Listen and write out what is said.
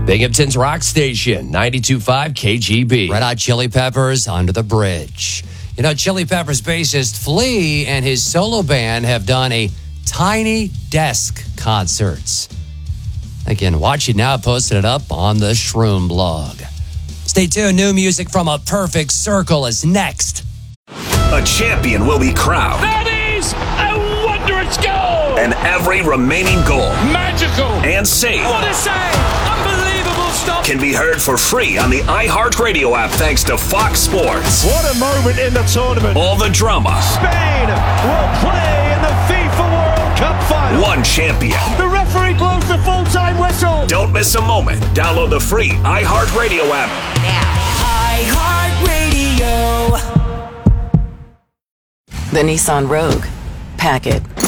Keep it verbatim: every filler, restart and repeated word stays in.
Binghamton's Rock Station, ninety-two point five K G B. Red Hot Chili Peppers, Under the Bridge. You know, Chili Peppers bassist Flea and his solo band have done a Tiny Desk concerts. Again, watch it now, posted it up on the Shroom blog. Stay tuned, new music from A Perfect Circle is next. A champion will be crowned. That is a wondrous goal! And every remaining goal. Magical! And save. What a save! Unbelievable stop! Can be heard for free on the iHeartRadio app thanks to Fox Sports. What a moment in the tournament. All the drama. Spain will play in the FIFA World Cup final. One champion. The referee blows the full-time whistle. Don't miss a moment. Download the free iHeartRadio app. Now. iHeartRadio. The Nissan Rogue. Pack it.